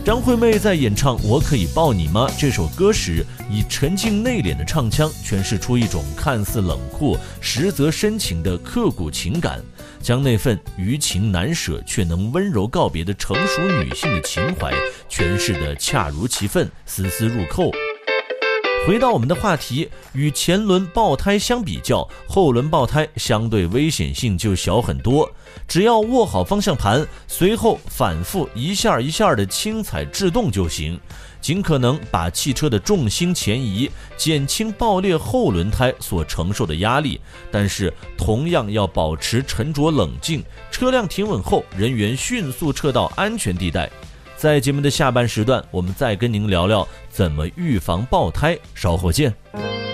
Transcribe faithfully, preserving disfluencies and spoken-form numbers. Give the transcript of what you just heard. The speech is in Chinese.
张惠妹在演唱《我可以抱你吗》这首歌时，以沉静内敛的唱腔诠释出一种看似冷酷实则深情的刻骨情感，将那份余情难舍却能温柔告别的成熟女性的情怀诠释得恰如其分，丝丝入扣。回到我们的话题，与前轮爆胎相比较，后轮爆胎相对危险性就小很多。只要握好方向盘，随后反复一下一下的轻踩制动就行，尽可能把汽车的重心前移，减轻爆裂后轮胎所承受的压力。但是同样要保持沉着冷静，车辆停稳后，人员迅速撤到安全地带。在节目的下半时段，我们再跟您聊聊怎么预防爆胎，稍后见。